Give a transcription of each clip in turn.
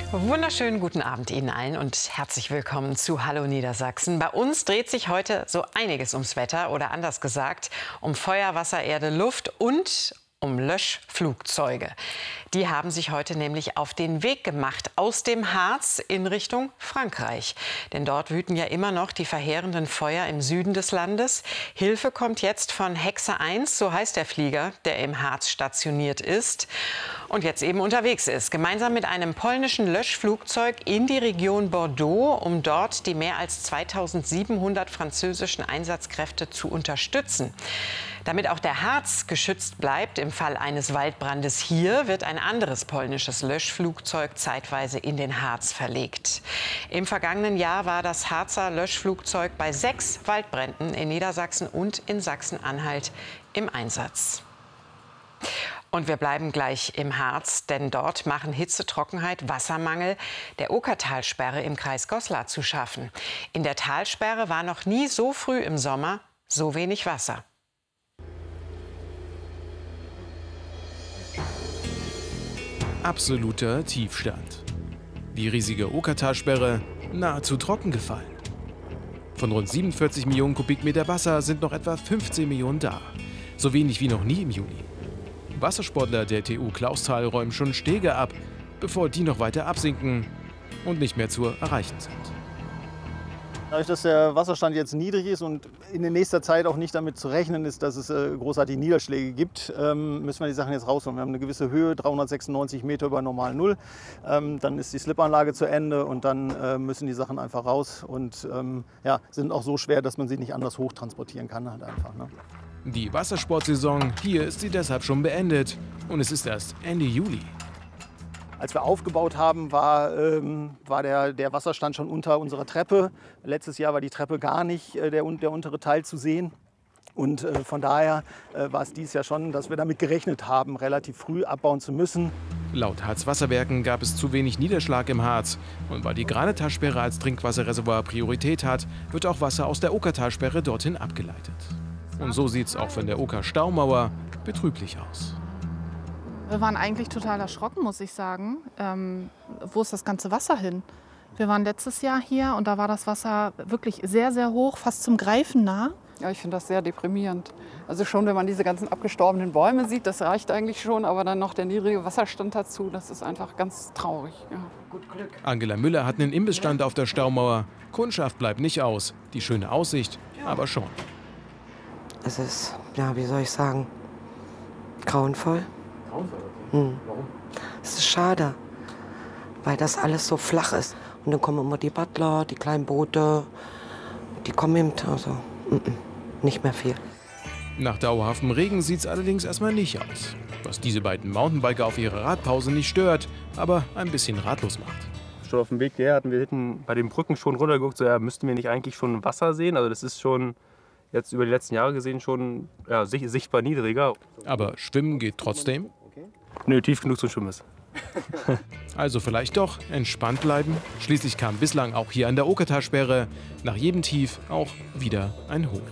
Wunderschönen guten Abend Ihnen allen und herzlich willkommen zu Hallo Niedersachsen. Bei uns dreht sich heute so einiges ums Wetter oder anders gesagt um Feuer, Wasser, Erde, Luft und um Löschflugzeuge. Die haben sich heute nämlich auf den Weg gemacht aus dem Harz in Richtung Frankreich. Denn dort wüten ja immer noch die verheerenden Feuer im Süden des Landes. Hilfe kommt jetzt von Hexe 1, so heißt der Flieger, der im Harz stationiert ist und jetzt eben unterwegs ist. Gemeinsam mit einem polnischen Löschflugzeug in die Region Bordeaux, um dort die mehr als 2700 französischen Einsatzkräfte zu unterstützen. Damit auch der Harz geschützt bleibt im Fall eines Waldbrandes hier, wird ein anderes polnisches Löschflugzeug zeitweise in den Harz verlegt. Im vergangenen Jahr war das Harzer Löschflugzeug bei 6 Waldbränden in Niedersachsen und in Sachsen-Anhalt im Einsatz. Und wir bleiben gleich im Harz, denn dort machen Hitze, Trockenheit, Wassermangel der Okertalsperre im Kreis Goslar zu schaffen. In der Talsperre war noch nie so früh im Sommer so wenig Wasser. Absoluter Tiefstand. Die riesige Okertalsperre nahezu trocken gefallen. Von rund 47 Millionen Kubikmeter Wasser sind noch etwa 15 Millionen da. So wenig wie noch nie im Juli. Wassersportler der TU Clausthal räumen schon Stege ab, bevor die noch weiter absinken und nicht mehr zu erreichen sind. Dadurch, dass der Wasserstand jetzt niedrig ist und in nächster Zeit auch nicht damit zu rechnen ist, dass es großartige Niederschläge gibt, müssen wir die Sachen jetzt rausholen. Wir haben eine gewisse Höhe, 396 Meter über normal Null. Dann ist die Slipanlage zu Ende und dann müssen die Sachen einfach raus und ja, sind auch so schwer, dass man sie nicht anders hochtransportieren kann halt einfach, ne? Die Wassersportsaison hier ist sie deshalb schon beendet und es ist erst Ende Juli. Als wir aufgebaut haben, war der Wasserstand schon unter unserer Treppe. Letztes Jahr war die Treppe gar nicht der untere Teil zu sehen. Und von daher war es dieses Jahr schon, dass wir damit gerechnet haben, relativ früh abbauen zu müssen. Laut Harz-Wasserwerken gab es zu wenig Niederschlag im Harz. Und weil die Granetalsperre als Trinkwasserreservoir Priorität hat, wird auch Wasser aus der Okertalsperre dorthin abgeleitet. Und so sieht es auch von der Oker-Staumauer betrüblich aus. Wir waren eigentlich total erschrocken, muss ich sagen. Wo ist das ganze Wasser hin? Wir waren letztes Jahr hier und da war das Wasser wirklich sehr, sehr hoch, fast zum Greifen nah. Ja, ich finde das sehr deprimierend. Also schon, wenn man diese ganzen abgestorbenen Bäume sieht, das reicht eigentlich schon. Aber dann noch der niedrige Wasserstand dazu, das ist einfach ganz traurig. Ja. Gut Glück. Angela Müller hat einen Imbissstand auf der Staumauer. Kundschaft bleibt nicht aus. Die schöne Aussicht aber schon. Es ist, ja, wie soll ich sagen, grauenvoll. Warum? Es ist schade, weil das alles so flach ist. Und dann kommen immer die Butler, die kleinen Boote, die kommen eben, also nicht mehr viel. Nach dauerhaftem Regen sieht es allerdings erstmal nicht aus. Was diese beiden Mountainbiker auf ihrer Radpause nicht stört, aber ein bisschen ratlos macht. Schon auf dem Weg hierher hatten wir hinten bei den Brücken schon runtergeguckt, so ja, müssten wir nicht eigentlich schon Wasser sehen? Also das ist schon jetzt über die letzten Jahre gesehen schon ja, sichtbar niedriger. Aber schwimmen geht trotzdem? Nö, tief genug zum Schwimmen ist. Also vielleicht doch entspannt bleiben. Schließlich kam bislang auch hier an der Okertalsperre nach jedem Tief auch wieder ein Hoch.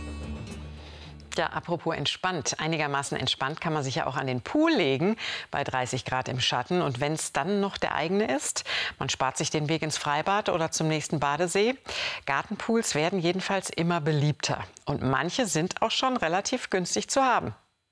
Ja, apropos entspannt. Einigermaßen entspannt kann man sich ja auch an den Pool legen, bei 30 Grad im Schatten. Und wenn es dann noch der eigene ist, man spart sich den Weg ins Freibad oder zum nächsten Badesee. Gartenpools werden jedenfalls immer beliebter. Und manche sind auch schon relativ günstig zu haben.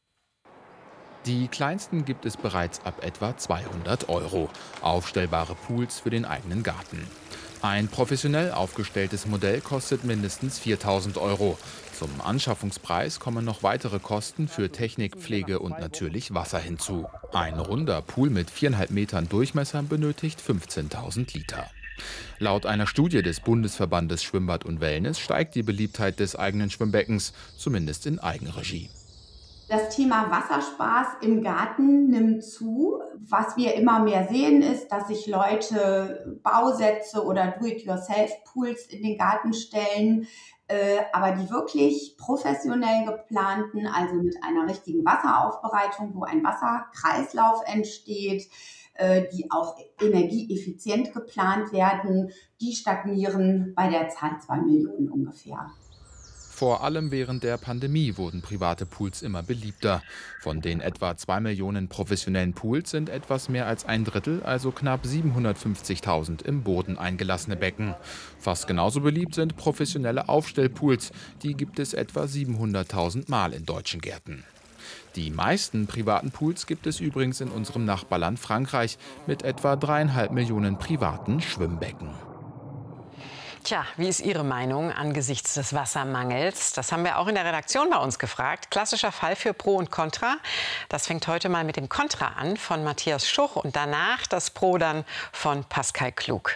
Die kleinsten gibt es bereits ab etwa 200 €. Aufstellbare Pools für den eigenen Garten. Ein professionell aufgestelltes Modell kostet mindestens 4.000 €. Zum Anschaffungspreis kommen noch weitere Kosten für Technik, Pflege und natürlich Wasser hinzu. Ein runder Pool mit 4,5 Metern Durchmesser benötigt 15.000 Liter. Laut einer Studie des Bundesverbandes Schwimmbad und Wellness steigt die Beliebtheit des eigenen Schwimmbeckens, zumindest in Eigenregie. Das Thema Wasserspaß im Garten nimmt zu. Was wir immer mehr sehen, ist, dass sich Leute Bausätze oder Do-it-yourself-Pools in den Garten stellen, aber die wirklich professionell geplanten, also mit einer richtigen Wasseraufbereitung, wo ein Wasserkreislauf entsteht, die auch energieeffizient geplant werden, die stagnieren bei der Zahl 2 Millionen ungefähr. Vor allem während der Pandemie wurden private Pools immer beliebter. Von den etwa 2 Millionen professionellen Pools sind etwas mehr als ein Drittel, also knapp 750.000, im Boden eingelassene Becken. Fast genauso beliebt sind professionelle Aufstellpools. Die gibt es etwa 700.000 Mal in deutschen Gärten. Die meisten privaten Pools gibt es übrigens in unserem Nachbarland Frankreich mit etwa 3,5 Millionen privaten Schwimmbecken. Tja, wie ist Ihre Meinung angesichts des Wassermangels? Das haben wir auch in der Redaktion bei uns gefragt. Klassischer Fall für Pro und Contra. Das fängt heute mal mit dem Contra an von Matthias Schuch und danach das Pro dann von Pascal Klug.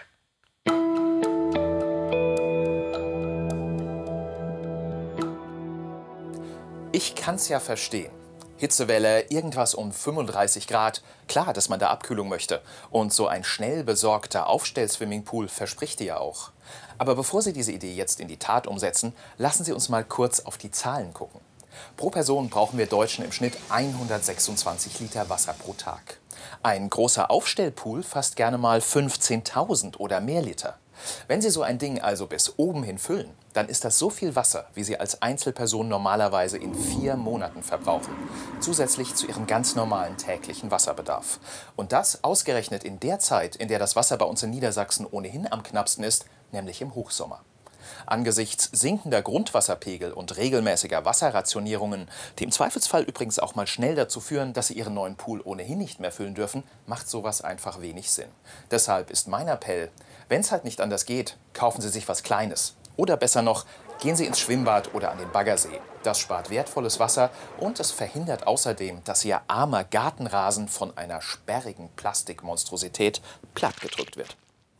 Ich kann's ja verstehen. Hitzewelle, irgendwas um 35 Grad. Klar, dass man da Abkühlung möchte. Und so ein schnell besorgter Aufstell-Swimmingpool verspricht die ja auch. Aber bevor Sie diese Idee jetzt in die Tat umsetzen, lassen Sie uns mal kurz auf die Zahlen gucken. Pro Person brauchen wir Deutschen im Schnitt 126 Liter Wasser pro Tag. Ein großer Aufstellpool fasst gerne mal 15.000 oder mehr Liter. Wenn Sie so ein Ding also bis oben hin füllen, dann ist das so viel Wasser, wie Sie als Einzelperson normalerweise in 4 Monaten verbrauchen. Zusätzlich zu Ihrem ganz normalen täglichen Wasserbedarf. Und das ausgerechnet in der Zeit, in der das Wasser bei uns in Niedersachsen ohnehin am knappsten ist, nämlich im Hochsommer. Angesichts sinkender Grundwasserpegel und regelmäßiger Wasserrationierungen, die im Zweifelsfall übrigens auch mal schnell dazu führen, dass Sie Ihren neuen Pool ohnehin nicht mehr füllen dürfen, macht sowas einfach wenig Sinn. Deshalb ist mein Appell, wenn es halt nicht anders geht, kaufen Sie sich was Kleines. Oder besser noch, gehen Sie ins Schwimmbad oder an den Baggersee. Das spart wertvolles Wasser und es verhindert außerdem, dass Ihr armer Gartenrasen von einer sperrigen Plastikmonstrosität plattgedrückt wird.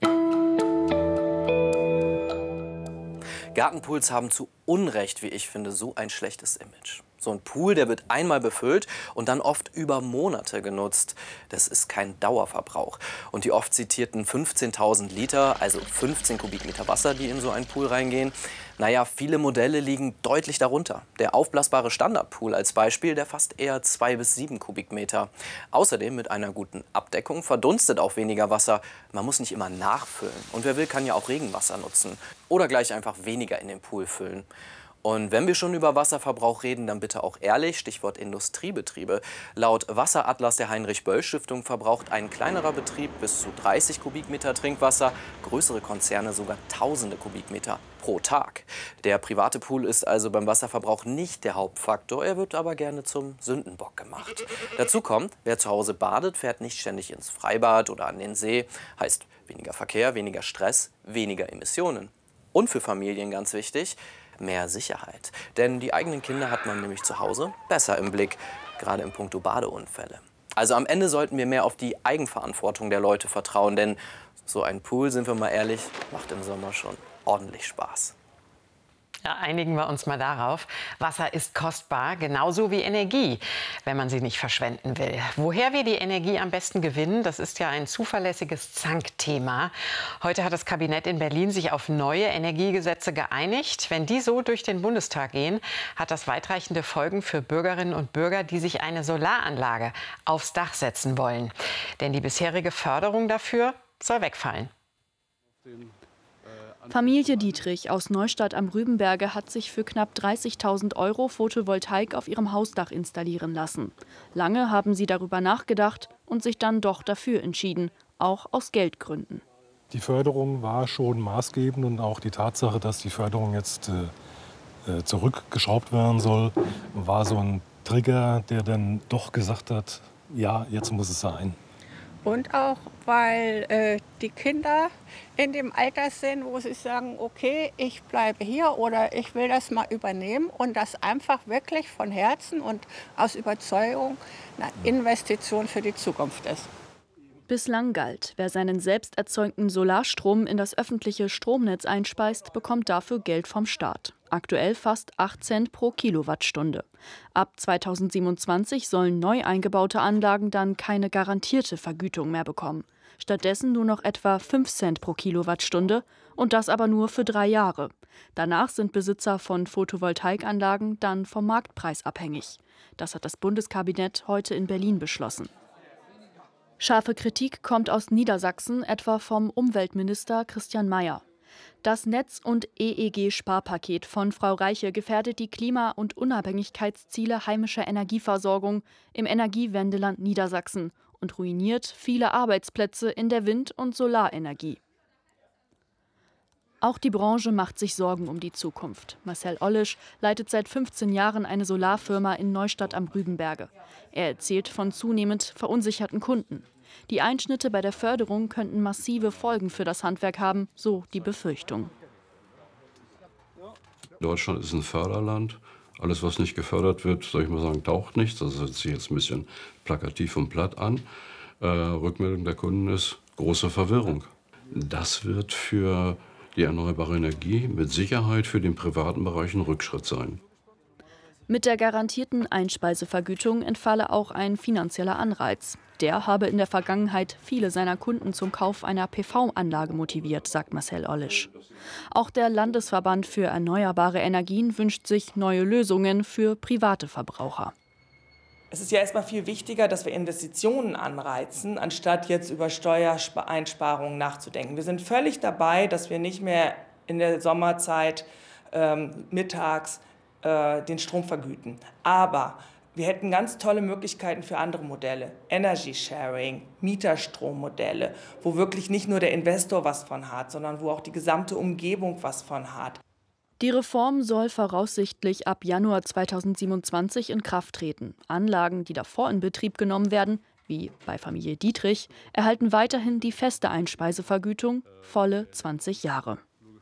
Gartenpools haben zu Unrecht, wie ich finde, so ein schlechtes Image. So ein Pool, der wird einmal befüllt und dann oft über Monate genutzt. Das ist kein Dauerverbrauch. Und die oft zitierten 15.000 Liter, also 15 Kubikmeter Wasser, die in so einen Pool reingehen, naja, viele Modelle liegen deutlich darunter. Der aufblasbare Standardpool als Beispiel, der fasst eher 2 bis 7 Kubikmeter. Außerdem mit einer guten Abdeckung verdunstet auch weniger Wasser. Man muss nicht immer nachfüllen. Und wer will, kann ja auch Regenwasser nutzen. Oder gleich einfach weniger in den Pool füllen. Und wenn wir schon über Wasserverbrauch reden, dann bitte auch ehrlich, Stichwort Industriebetriebe. Laut Wasseratlas der Heinrich-Böll-Stiftung verbraucht ein kleinerer Betrieb bis zu 30 Kubikmeter Trinkwasser, größere Konzerne sogar tausende Kubikmeter pro Tag. Der private Pool ist also beim Wasserverbrauch nicht der Hauptfaktor, er wird aber gerne zum Sündenbock gemacht. Dazu kommt, wer zu Hause badet, fährt nicht ständig ins Freibad oder an den See, heißt weniger Verkehr, weniger Stress, weniger Emissionen. Und für Familien ganz wichtig, mehr Sicherheit. Denn die eigenen Kinder hat man nämlich zu Hause besser im Blick, gerade in puncto Badeunfälle. Also am Ende sollten wir mehr auf die Eigenverantwortung der Leute vertrauen, denn so ein Pool, sind wir mal ehrlich, macht im Sommer schon ordentlich Spaß. Ja, einigen wir uns mal darauf. Wasser ist kostbar, genauso wie Energie, wenn man sie nicht verschwenden will. Woher wir die Energie am besten gewinnen, das ist ja ein zuverlässiges Zankthema. Heute hat das Kabinett in Berlin sich auf neue Energiegesetze geeinigt. Wenn die so durch den Bundestag gehen, hat das weitreichende Folgen für Bürgerinnen und Bürger, die sich eine Solaranlage aufs Dach setzen wollen. Denn die bisherige Förderung dafür soll wegfallen. Familie Dietrich aus Neustadt am Rübenberge hat sich für knapp 30.000 € Photovoltaik auf ihrem Hausdach installieren lassen. Lange haben sie darüber nachgedacht und sich dann doch dafür entschieden, auch aus Geldgründen. Die Förderung war schon maßgebend und auch die Tatsache, dass die Förderung jetzt zurückgeschraubt werden soll, war so ein Trigger, der dann doch gesagt hat, ja, jetzt muss es sein. Und auch, weil die Kinder in dem Alter sind, wo sie sagen, okay, ich bleibe hier oder ich will das mal übernehmen und das einfach wirklich von Herzen und aus Überzeugung eine Investition für die Zukunft ist. Bislang galt, wer seinen selbst erzeugten Solarstrom in das öffentliche Stromnetz einspeist, bekommt dafür Geld vom Staat. Aktuell fast 8 Cent pro Kilowattstunde. Ab 2027 sollen neu eingebaute Anlagen dann keine garantierte Vergütung mehr bekommen. Stattdessen nur noch etwa 5 Cent pro Kilowattstunde und das aber nur für 3 Jahre. Danach sind Besitzer von Photovoltaikanlagen dann vom Marktpreis abhängig. Das hat das Bundeskabinett heute in Berlin beschlossen. Scharfe Kritik kommt aus Niedersachsen, etwa vom Umweltminister Christian Mayer. Das Netz- und EEG-Sparpaket von Frau Reiche gefährdet die Klima- und Unabhängigkeitsziele heimischer Energieversorgung im Energiewendeland Niedersachsen und ruiniert viele Arbeitsplätze in der Wind- und Solarenergie. Auch die Branche macht sich Sorgen um die Zukunft. Marcel Ollisch leitet seit 15 Jahren eine Solarfirma in Neustadt am Rübenberge. Er erzählt von zunehmend verunsicherten Kunden. Die Einschnitte bei der Förderung könnten massive Folgen für das Handwerk haben, so die Befürchtung. Deutschland ist ein Förderland. Alles, was nicht gefördert wird, soll ich mal sagen, taucht nichts. Das hört sich jetzt ein bisschen plakativ und platt an. Rückmeldung der Kunden ist große Verwirrung. Das wird für die erneuerbare Energie mit Sicherheit für den privaten Bereich ein Rückschritt sein. Mit der garantierten Einspeisevergütung entfalle auch ein finanzieller Anreiz. Der habe in der Vergangenheit viele seiner Kunden zum Kauf einer PV-Anlage motiviert, sagt Marcel Ollisch. Auch der Landesverband für erneuerbare Energien wünscht sich neue Lösungen für private Verbraucher. Es ist ja erstmal viel wichtiger, dass wir Investitionen anreizen, anstatt jetzt über Steuereinsparungen nachzudenken. Wir sind völlig dabei, dass wir nicht mehr in der Sommerzeit mittags den Strom vergüten. Aber wir hätten ganz tolle Möglichkeiten für andere Modelle. Energy Sharing, Mieterstrommodelle, wo wirklich nicht nur der Investor was von hat, sondern wo auch die gesamte Umgebung was von hat. Die Reform soll voraussichtlich ab Januar 2027 in Kraft treten. Anlagen, die davor in Betrieb genommen werden, wie bei Familie Dietrich, erhalten weiterhin die feste Einspeisevergütung, volle 20 Jahre.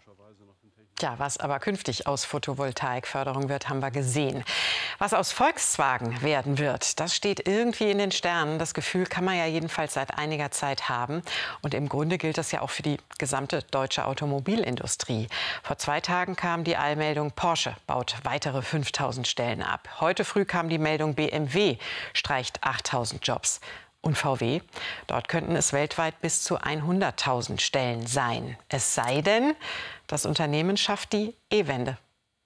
Ja, was aber künftig aus Photovoltaikförderung wird, haben wir gesehen. Was aus Volkswagen werden wird, das steht irgendwie in den Sternen. Das Gefühl kann man ja jedenfalls seit einiger Zeit haben. Und im Grunde gilt das ja auch für die gesamte deutsche Automobilindustrie. Vor 2 Tagen kam die Eilmeldung, Porsche baut weitere 5.000 Stellen ab. Heute früh kam die Meldung, BMW streicht 8.000 Jobs. Und VW, dort könnten es weltweit bis zu 100.000 Stellen sein. Es sei denn, das Unternehmen schafft die E-Wende.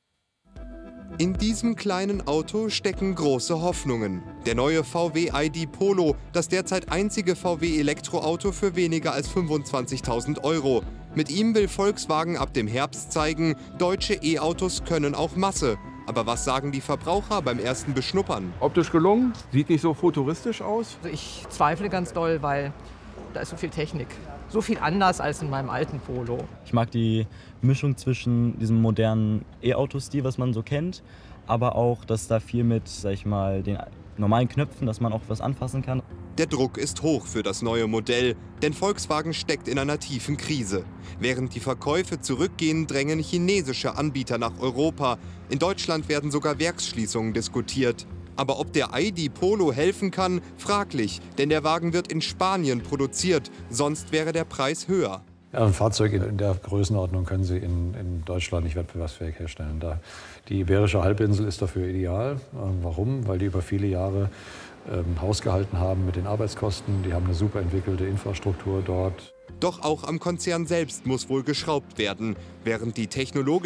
In diesem kleinen Auto stecken große Hoffnungen. Der neue VW ID Polo, das derzeit einzige VW-Elektroauto für weniger als 25.000 €. Mit ihm will Volkswagen ab dem Herbst zeigen, deutsche E-Autos können auch Masse. Aber was sagen die Verbraucher beim ersten Beschnuppern? Optisch gelungen, sieht nicht so futuristisch aus. Also ich zweifle ganz doll, weil da ist so viel Technik. So viel anders als in meinem alten Polo. Ich mag die Mischung zwischen diesem modernen E-Auto-Stil, was man so kennt, aber auch, dass da viel mit, sag ich mal, den normalen Knöpfen, dass man auch was anfassen kann. Der Druck ist hoch für das neue Modell, denn Volkswagen steckt in einer tiefen Krise. Während die Verkäufe zurückgehen, drängen chinesische Anbieter nach Europa. In Deutschland werden sogar Werksschließungen diskutiert. Aber ob der ID Polo helfen kann, fraglich, denn der Wagen wird in Spanien produziert, sonst wäre der Preis höher. Ja, ein Fahrzeug in der Größenordnung können Sie in Deutschland nicht wettbewerbsfähig herstellen. Die Iberische Halbinsel ist dafür ideal. Warum? Weil die über viele Jahre Haus gehalten haben mit den Arbeitskosten. Die haben eine super entwickelte Infrastruktur dort. Doch auch am Konzern selbst muss wohl geschraubt werden. Während die technologische